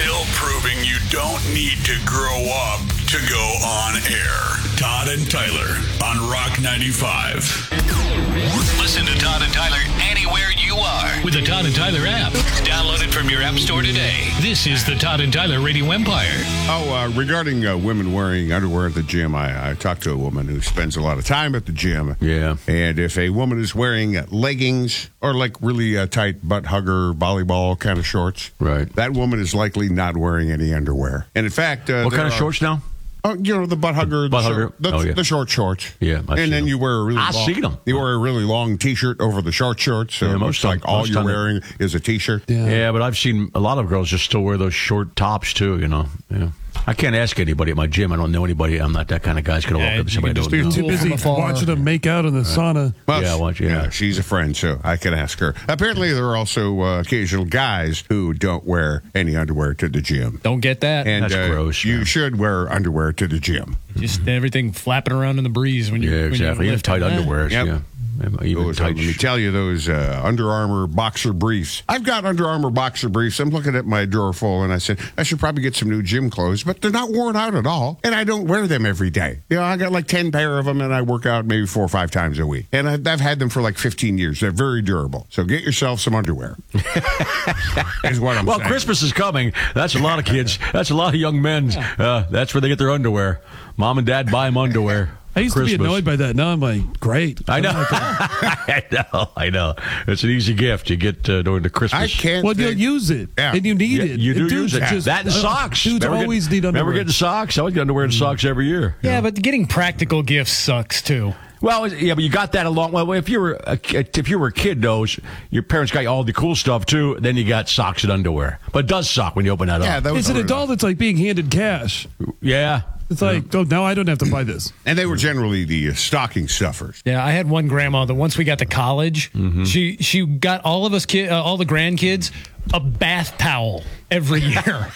Still proving you don't need to grow up to go on air. Todd and Tyler on Rock 95. Listen to Todd and Tyler anywhere you are with the Todd and Tyler app. Download it from your app store today. This is the Todd and Tyler Radio Empire. Regarding women wearing underwear at the gym, I talked to a woman who spends a lot of time at the gym. Yeah. And if a woman is wearing leggings or like really tight butt hugger volleyball kind of shorts, right, that woman is likely not wearing any underwear. And in fact, what kind of shorts now? The butt hugger, the short shorts. Yeah, and then you wear a really seen them. You wear a really long T-shirt over the short shorts, so it looks like all you're wearing is a T-shirt. Yeah, but I've seen a lot of girls just still wear those short tops too. Yeah. I can't ask anybody at my gym. I don't know anybody. I'm not that kind of guy who's going to walk up to somebody. Just be too busy watching them make out in the sauna. Well, she's a friend, so I can ask her. Apparently, there are also occasional guys who don't wear any underwear to the gym. Don't get that. And that's gross. You should wear underwear to the gym. Just everything flapping around in the breeze when you. Yeah, exactly. When Even tight underwear. Yep. Yeah. Let me tell you, those Under Armour boxer briefs. I've got Under Armour boxer briefs. I'm looking at my drawer full, and I said, I should probably get some new gym clothes, but they're not worn out at all, and I don't wear them every day. I got like 10 pair of them, and I work out maybe 4 or 5 times a week. And I've had them for like 15 years. They're very durable. So get yourself some underwear. Is what I'm saying. Well, Christmas is coming. That's a lot of kids. That's a lot of young men. That's where they get their underwear. Mom and dad buy them underwear. I used to be annoyed by that. Now I'm like, great. I know. I know. It's an easy gift you get during the Christmas. I can't. Well, you'll use it, and you need it. You do dudes use it. just, that and socks. Dudes always need underwear. Remember getting socks? I always get underwear and socks every year. Yeah, but getting practical gifts sucks too. Well, yeah, but you got that along. Well, if you were a kid, though, your parents got you all the cool stuff too. Then you got socks and underwear. But it does suck when you open that up. It's an adult that's like being handed cash. Yeah. It's like, now I don't have to buy this. And they were generally the stocking stuffers. Yeah, I had one grandma that once we got to college, she got all of us, all the grandkids, a bath towel every year.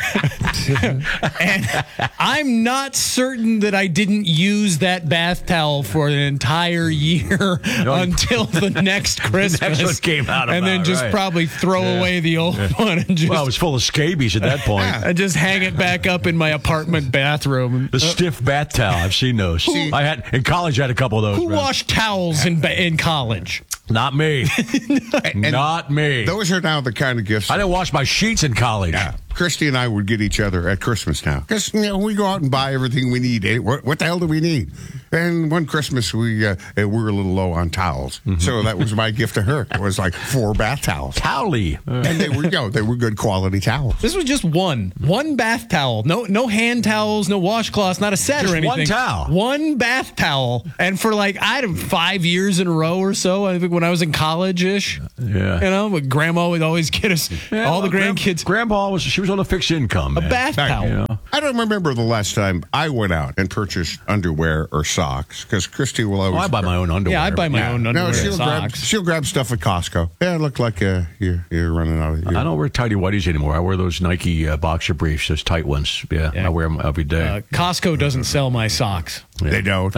And I'm not certain that I didn't use that bath towel for an entire year until the next Christmas. The next one came out and then just probably throw away the old one. And just, well, it was full of scabies at that point. And just hang it back up in my apartment bathroom. The stiff bath towel. I've seen those. I had in college. I had a couple of those. Who washed towels in college? Not me. Not me. Those are now the kind of gifts. I didn't wash my sheets in college. Yeah. Christy and I would get each other at Christmas now. Because, we go out and buy everything we need. What the hell do we need? And one Christmas, we were a little low on towels. Mm-hmm. So that was my gift to her. It was like 4 bath towels. Towelly. And they were good quality towels. This was just one bath towel. No hand towels, no washcloths, not a set just or anything. One towel. One bath towel. And for I had 5 years in a row or so, I think when I was in college-ish. Yeah. Grandma would always get us, all the grandkids. Grandpa she was on a fixed income. A bath towel. I don't remember the last time I went out and purchased underwear or socks, because Christy will always... I buy my own underwear. Yeah, I buy my own underwear and socks. She'll grab stuff at Costco. Yeah, it looked like you're running out of... I don't wear tighty whities anymore. I wear those Nike boxer briefs, those tight ones. Yeah, I wear them every day. Costco doesn't sell my socks. Yeah. They don't.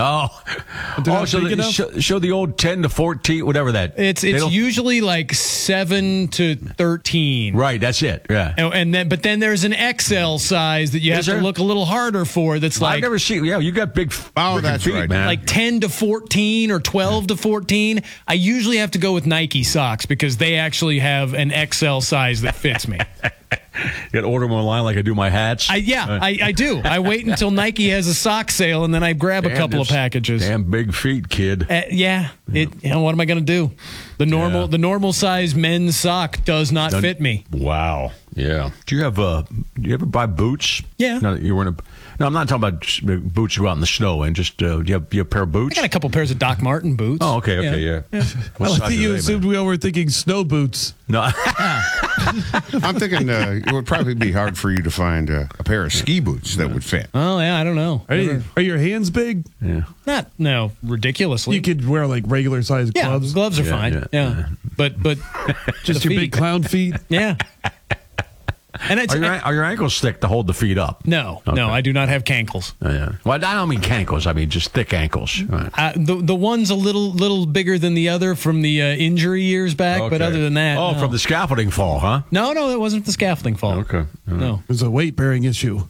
Show the old 10 to 14, whatever that. It's usually like 7 to 13. Right, that's it. Yeah. But then there's an XL size that you have to look a little harder for. That's like I've never seen. Yeah, you got big. That's feet, right, man. Like 10 to 14 or 12 to 14. I usually have to go with Nike socks because they actually have an XL size that fits me. You got to order them online like I do my hats. I do. I wait until Nike has a sock sale and then I grab a couple of packages. Damn big feet, kid. What am I going to do? The normal size men's sock does not fit me. Wow. Yeah. Do you ever buy boots? Yeah. No, I'm not talking about boots you go out in the snow and just, do you have a pair of boots? I got a couple pairs of Doc Martin boots. Oh, okay, yeah. I like that you assumed we all were thinking snow boots. No. I'm thinking it would probably be hard for you to find a pair of ski boots that would fit. Oh, yeah, I don't know. Are your hands big? Yeah. Not ridiculously. You could wear like regular size gloves. Yeah, gloves are fine. Yeah. But just your big clown feet. Yeah. And it's, Are your ankles thick to hold the feet up? no, I do not have cankles. Yeah. Well, I don't mean cankles. I mean just thick ankles. Right. The one's a little bigger than the other from the injury years back, but Okay. other than that, Oh, no. from the scaffolding fall, huh? No, that wasn't the scaffolding fall. Okay. No. There's a weight bearing issue.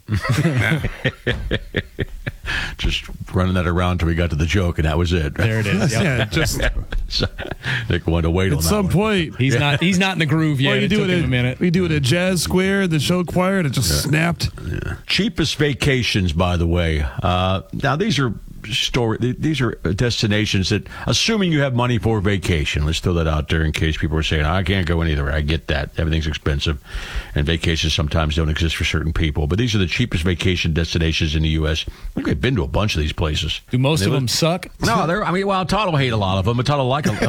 Just running that around till we got to the joke, and that was it. There it is. Yep. Yeah, just So, Nick wanted to wait on at that some one. point. He's not in the groove yet. Well, It took him a minute. We do it at Jazz Square, the show choir, and it just snapped. Cheapest vacations, by the way. Now these are these are destinations that, assuming you have money for vacation, let's throw that out there in case people are saying, I can't go anywhere. I get that. Everything's expensive, and vacations sometimes don't exist for certain people. But these are the cheapest vacation destinations in the U.S. I think we've been to a bunch of these places. Do most of them suck? No, Todd will hate a lot of them, but Todd will like them.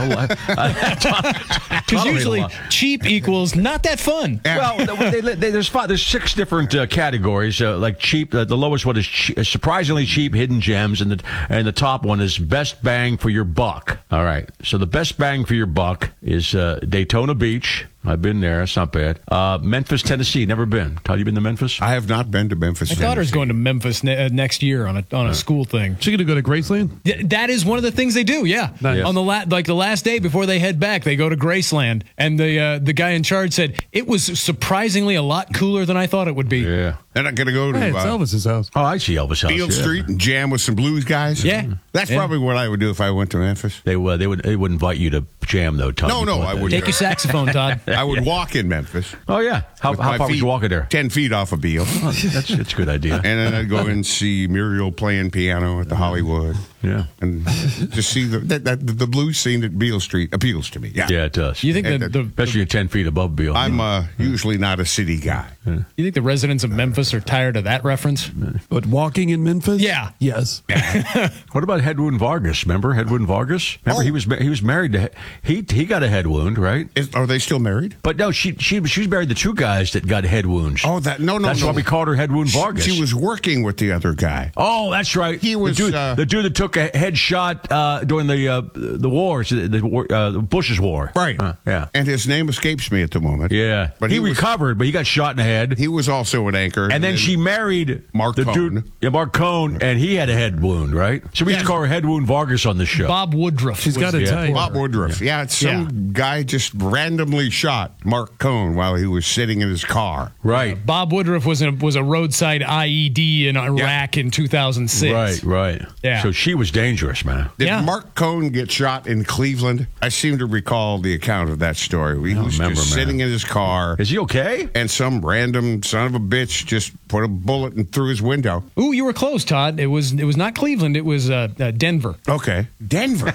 Because usually cheap equals not that fun. Well, there's 6 different categories. Like cheap, the lowest one is surprisingly cheap hidden gems, and the top one is best bang for your buck. All right, so the best bang for your buck is Daytona Beach. I've been there. It's not bad. Memphis, Tennessee. Never been. Todd, you been to Memphis? I have not been to Memphis. My daughter's going to Memphis next year on a school thing. She gonna go to Graceland? That is one of the things they do. Yeah, Nice. on the last day before they head back, they go to Graceland, and the guy in charge said it was surprisingly a lot cooler than I thought it would be. Yeah. They're not going to go to Hey, it's Elvis's house. Oh, I see Elvis House. Field yeah. Street and jam with some blues guys. Yeah. That's Yeah. probably what I would do if I went to Memphis. They would invite you to jam though, Todd. No, I wouldn't. Take your saxophone, Todd. I would walk in Memphis. Oh yeah. How with my far would you feet walk it there? 10 feet off of Beale. Oh, that's a good idea. And then I'd go and see Muriel playing piano at the Hollywood. Yeah. And just see the blues scene at Beale Street appeals to me. Yeah. Yeah, it does. You think Especially at 10 feet above Beale. I'm usually not a city guy. you think the residents of Memphis are tired of that reference? But walking in Memphis? Yeah. Yes. What about head wound Vargas? Remember head wound Vargas? Remember he was married to he got a head wound, right? Are they still married? But no, she was married to 2 guys that got head wounds. Oh, that's why we called her head wound Vargas. She was working with the other guy. Oh, that's right. He was, the dude that took a headshot during the wars, the Bush's war. Right. Yeah. And his name escapes me at the moment. Yeah. But he was- recovered, but he got shot in the head. He was also an anchor. And then she married Mark the Cohn. dude, Mark Cohn, and he had a head wound, right? So we used to call her head wound Vargas on the show. Bob Woodruff. She's got a type. Bob Woodruff. Yeah, some guy just randomly shot Mark Cohn while he was sitting in his car. Right. Bob Woodruff was a roadside IED in Iraq in 2006. Right. Yeah. So she was dangerous, man. Did Yeah. Mark Cohn get shot in Cleveland? I seem to recall the account of that story. He was remember, just man. sitting in his car, Is he okay? and some random son of a bitch just put a bullet through his window. Ooh, you were close, Todd. It was not Cleveland. It was Denver. Okay. Denver.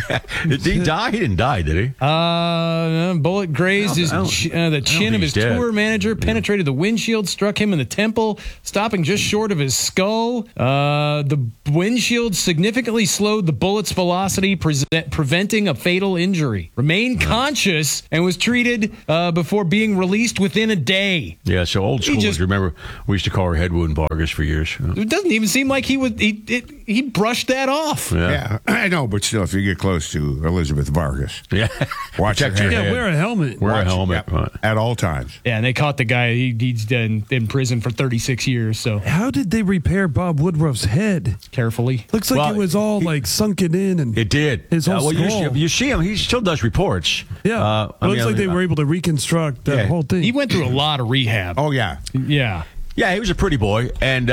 Did he die? He didn't die, did he? Bullet grazed the chin of his he's dead. tour manager, penetrated the windshield, struck him in the temple, stopping just short of his skull. The windshield significantly slowed the bullet's velocity, preventing a fatal injury. Remained conscious and was treated before being released within a day. Yeah, so old schoolers, remember, we used to call her head wound Vargas for years. It doesn't even seem like he brushed that off. Yeah, I know, but still, if you get close to Elizabeth Vargas, Yeah. watch your Protect your head. Yeah, head. wear a helmet. Wear a Watch- helmet. yeah, Right. at all times. Yeah, and they caught the guy. He's in prison for 36 years, so How did they repair Bob Woodruff's head? carefully. Looks like Well, it was all like sunken in and It did. His whole well, skull. you see him. He still does reports. yeah. It looks like they were able to reconstruct that Yeah. whole thing. He went through a lot of rehab. Oh, yeah. Yeah. Yeah, he was a pretty boy, and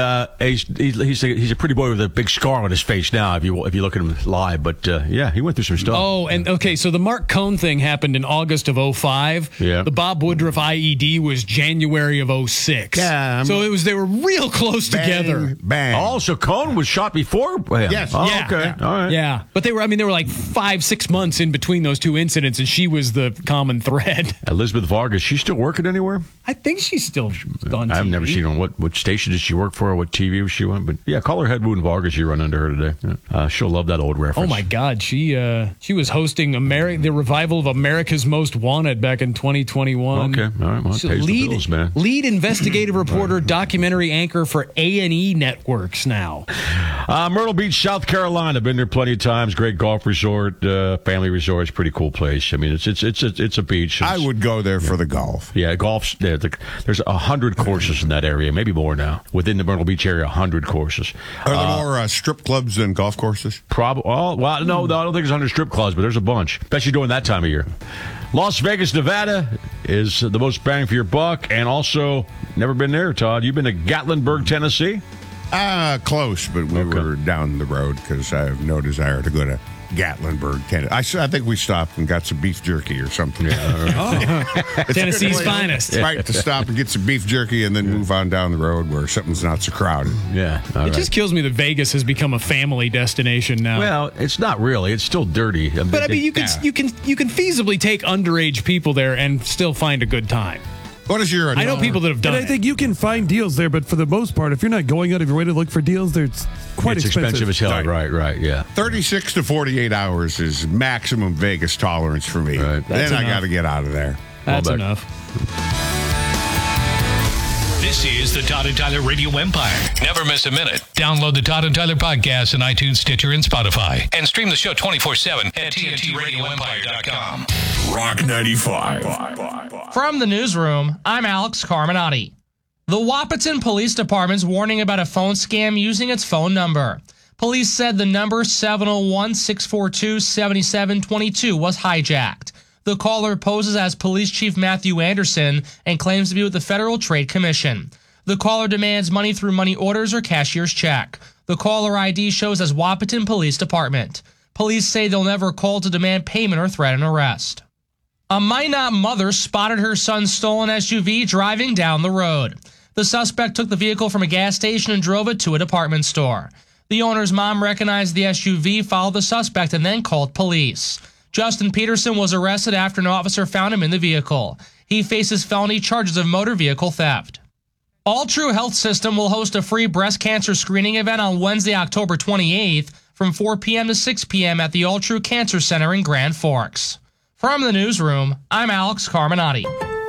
he's a pretty boy with a big scar on his face now. If you look at him live, but yeah, he went through some stuff. Oh, and okay, so the Mark Cohn thing happened in August of 05. Yeah. The Bob Woodruff IED was January of 06. Yeah, So they were real close together. Bang. Oh, so Cohn was shot before him. Yes. Oh, Yeah. okay. Yeah. All right. Yeah, but they were like 5-6 months in between those two incidents, and she was the common thread. Elizabeth Vargas, she's still working anywhere? I think she's still on TV. I've never seen her don't know what station did she work for or what TV was she on. But yeah, call her Hedwig Vargas. You run into her today. She'll love that old reference. Oh my God, she was hosting the revival of America's Most Wanted back in 2021. Okay, all right. Well, it pays the bills, man. Lead investigative reporter, documentary anchor for A&E Networks now. Myrtle Beach, South Carolina. Been there plenty of times. Great golf resort, family resort. It's a pretty cool place. I mean, it's a beach. I would go there for the golf. Yeah, golf's there. There's 100 courses in that area, maybe more now. Within the Myrtle Beach area, 100 courses. Are there more strip clubs than golf courses? No, I don't think there's 100 strip clubs, but there's a bunch, especially during that time of year. Las Vegas, Nevada is the most bang for your buck, and also never been there, Todd. You've been to Gatlinburg, Tennessee? Close, but we were down the road because I have no desire to go to Gatlinburg, Tennessee. I think we stopped and got some beef jerky or something. Tennessee's finest. Right, to stop and get some beef jerky and then move on down the road where something's not so crowded. Yeah. It just kills me that Vegas has become a family destination now. Well, it's not really. It's still dirty. But I mean, you can feasibly take underage people there and still find a good time. What is your? I know people that have done it. I think you can find deals there, but for the most part, if you're not going out of your way to look for deals, it's quite expensive. As hell. Right, yeah. 36 to 48 hours is maximum Vegas tolerance for me. Right. Then I got to get out of there. That's enough. This is the Todd and Tyler Radio Empire. Never miss a minute. Download the Todd and Tyler podcast on iTunes, Stitcher, and Spotify. And stream the show 24/7 at TNTRadioEmpire.com. Rock 95. From the newsroom, I'm Alex Carminati. The Wahpeton Police Department's warning about a phone scam using its phone number. Police said the number 701-642-7722 was hijacked. The caller poses as Police Chief Matthew Anderson and claims to be with the Federal Trade Commission. The caller demands money through money orders or cashier's check. The caller ID shows as Wahpeton Police Department. Police say they'll never call to demand payment or threaten arrest. A Minot mother spotted her son's stolen SUV driving down the road. The suspect took the vehicle from a gas station and drove it to a department store. The owner's mom recognized the SUV, followed the suspect, and then called police. Justin Peterson was arrested after an officer found him in the vehicle. He faces felony charges of motor vehicle theft. All True Health System will host a free breast cancer screening event on Wednesday, October 28th from 4 p.m. to 6 p.m. at the All True Cancer Center in Grand Forks. From the newsroom, I'm Alex Carminati.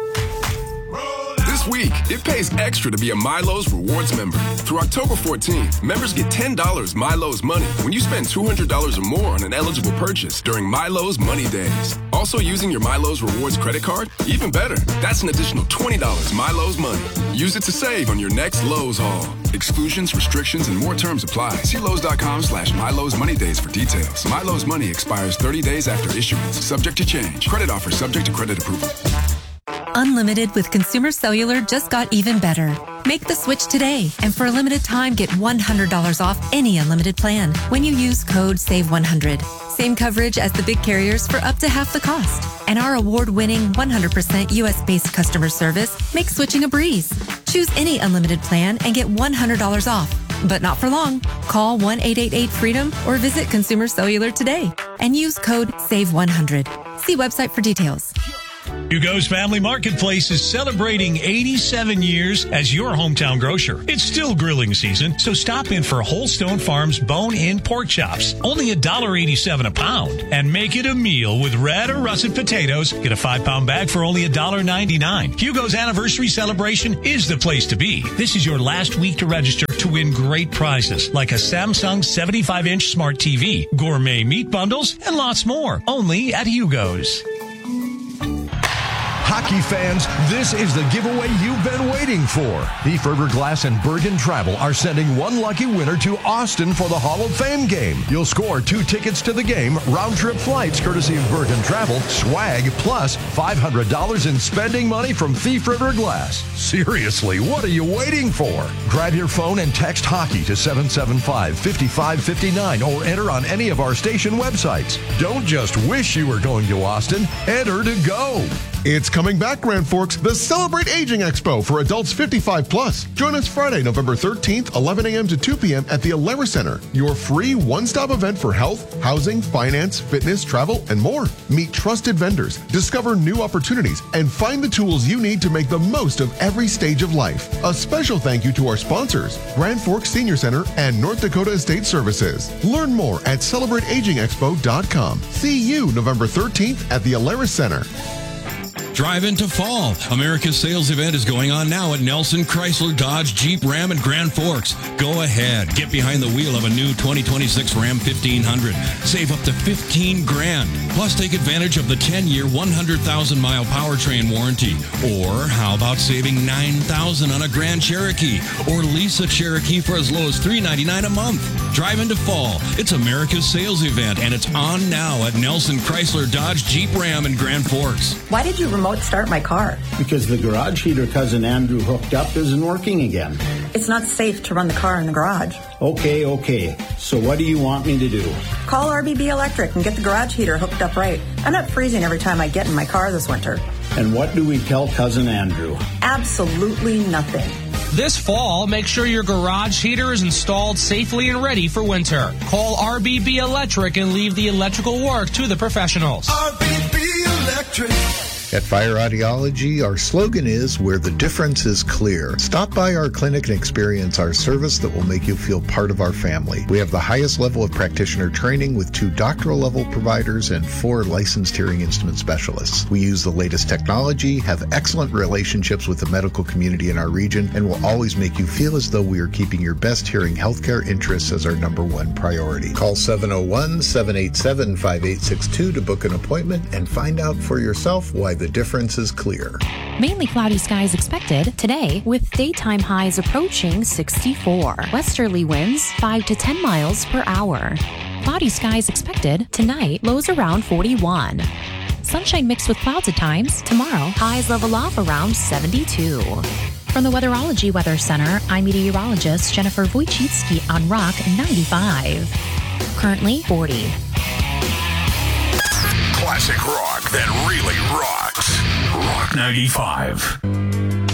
This week, it pays extra to be a Milo's Rewards member. Through October 14th, members get $10 Milo's money when you spend $200 or more on an eligible purchase during Milo's Money Days. Also using your Milo's Rewards credit card? Even better, that's an additional $20 Milo's money. Use it to save on your next Lowe's haul. Exclusions, restrictions, and more terms apply. See Lowe's.com/Milo's Money Days for details. Milo's money expires 30 days after issuance. Subject to change. Credit offer subject to credit approval. Unlimited with Consumer Cellular just got even better. Make the switch today, and for a limited time, get $100 off any unlimited plan when you use code SAVE100. Same coverage as the big carriers for up to half the cost. And our award-winning 100% U.S.-based customer service makes switching a breeze. Choose any unlimited plan and get $100 off. But not for long. Call 1-888-FREEDOM or visit Consumer Cellular today and use code SAVE100. See website for details. Hugo's Family Marketplace is celebrating 87 years as your hometown grocer. It's still grilling season, so stop in for Holstone Farms bone-in pork chops, only $1.87 a pound, and make it a meal with red or russet potatoes. Get a 5-pound bag for only $1.99. Hugo's anniversary celebration is the place to be. This is your last week to register to win great prizes like a Samsung 75-inch smart TV, gourmet meat bundles, and lots more. Only at Hugo's. Hockey fans, this is the giveaway you've been waiting for. Thief River Glass and Bergen Travel are sending one lucky winner to Austin for the Hall of Fame game. You'll score 2 tickets to the game, round-trip flights courtesy of Bergen Travel, swag, plus $500 in spending money from Thief River Glass. Seriously, what are you waiting for? Grab your phone and text hockey to 775-5559 or enter on any of our station websites. Don't just wish you were going to Austin. Enter to go. It's coming back, Grand Forks, the Celebrate Aging Expo for adults 55 plus. Join us Friday, November 13th, 11 a.m. to 2 p.m. at the Alara Center, your free one-stop event for health, housing, finance, fitness, travel, and more. Meet trusted vendors, discover new opportunities, and find the tools you need to make the most of every stage of life. A special thank you to our sponsors, Grand Forks Senior Center and North Dakota Estate Services. Learn more at celebrateagingexpo.com. See you November 13th at the Alara Center. Drive into fall. America's sales event is going on now at Nelson Chrysler Dodge Jeep Ram in Grand Forks. Go ahead. Get behind the wheel of a new 2026 Ram 1500. Save up to $15,000. Plus take advantage of the 10-year, 100,000-mile powertrain warranty. Or how about saving $9,000 on a Grand Cherokee? Or lease a Cherokee for as low as $399 a month. Drive into fall. It's America's sales event, and it's on now at Nelson Chrysler Dodge Jeep Ram in Grand Forks. Why did you remote start my car? Because the garage heater Cousin Andrew hooked up isn't working again. It's not safe to run the car in the garage. Okay. So what do you want me to do? Call RBB Electric and get the garage heater hooked up right. I'm not freezing every time I get in my car this winter. And what do we tell Cousin Andrew? Absolutely nothing. This fall, make sure your garage heater is installed safely and ready for winter. Call RBB Electric and leave the electrical work to the professionals. RBB Electric. At Fire Audiology, our slogan is, where the difference is clear. Stop by our clinic and experience our service that will make you feel part of our family. We have the highest level of practitioner training with 2 doctoral level providers and 4 licensed hearing instrument specialists. We use the latest technology, have excellent relationships with the medical community in our region, and will always make you feel as though we are keeping your best hearing healthcare interests as our #1 priority. Call 701-787-5862 to book an appointment and find out for yourself why the difference is clear. Mainly cloudy skies expected today with daytime highs approaching 64. Westerly winds 5 to 10 miles per hour. Cloudy skies expected tonight, lows around 41. Sunshine mixed with clouds at times. Tomorrow, highs level off around 72. From the Weatherology Weather Center, I'm meteorologist Jennifer Wojcicki on Rock 95. Currently 40. Classic rock that really rocks. Rock 95.